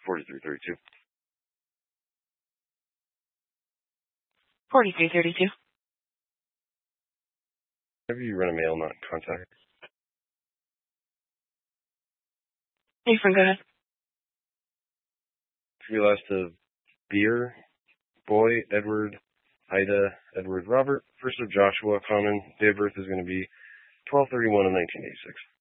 4332. 4332. Have you run a mail not in contact? Hey, friend, go ahead. Three last of Beer, Boy, Edward, Ida, Edward, Robert. First of Joshua, common. Date of birth is going to be 12/31 of 1986.